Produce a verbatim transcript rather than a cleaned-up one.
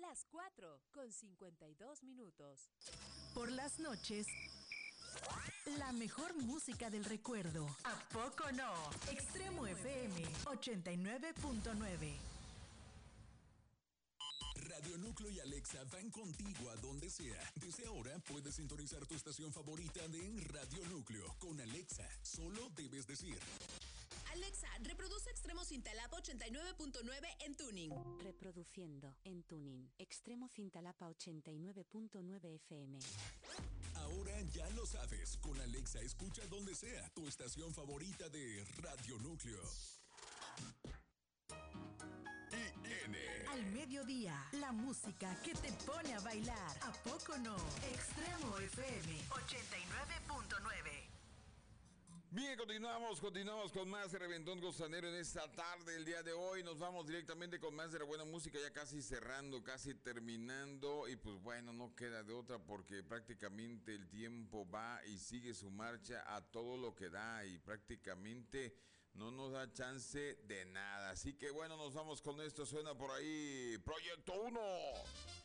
Las cuatro con cincuenta y dos minutos. Por las noches, la mejor música del recuerdo. ¿A poco no? Extremo F M ochenta y nueve punto nueve. Radio Núcleo y Alexa van contigo a donde sea. Desde ahora puedes sintonizar tu estación favorita de Radio Núcleo. Con Alexa, solo debes decir: Alexa, reproduce Extremo Cintalapa ochenta y nueve punto nueve en Tuning. Reproduciendo en Tuning. Extremo Cintalapa ochenta y nueve punto nueve F M. Ahora ya lo sabes. Con Alexa escucha donde sea tu estación favorita de Radio Núcleo. I N. Al mediodía, la música que te pone a bailar. ¿A poco no? Extremo F M ochenta y nueve punto nueve. Bien, continuamos, continuamos con más de Reventón Costanero en esta tarde, el día de hoy. Nos vamos directamente con más de la buena música, ya casi cerrando, casi terminando. Y pues bueno, no queda de otra porque prácticamente el tiempo va y sigue su marcha a todo lo que da y prácticamente no nos da chance de nada. Así que bueno, nos vamos con esto. Suena por ahí Proyecto uno.